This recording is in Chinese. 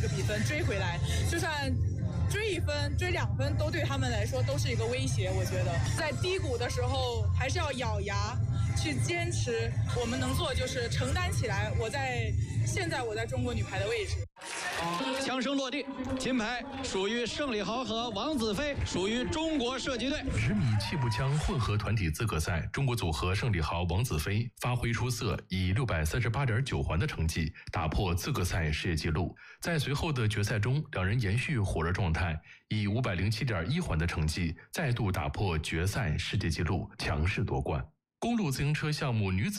个比分追回来，就算追1分、追2分，都对他们来说都是一个威胁。我觉得在低谷的时候，还是要咬牙去坚持。我们能做的就是承担起来。现在我在中国女排的位置。 枪声落地，金牌属于盛礼豪和王子飞，属于中国射击队。 10米气步枪混合团体资格赛，中国组合盛礼豪、王子飞发挥出色，以638.9环的成绩打破资格赛世界纪录。在随后的决赛中，两人延续火热状态，以507.1环的成绩再度打破决赛世界纪录，强势夺冠。公路自行车项目女子